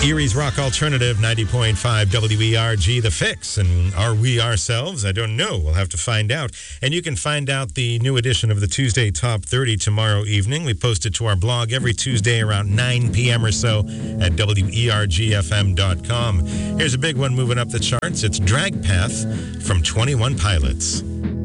Erie's Rock Alternative, 90.5 WERG, The Fix. And are we ourselves? I don't know. We'll have to find out. And you can find out the new edition of the Tuesday Top 30 tomorrow evening. We post it to our blog every Tuesday around 9 p.m. or so at WERGFM.com. Here's a big one moving up the charts. It's Drag Path from 21 Pilots.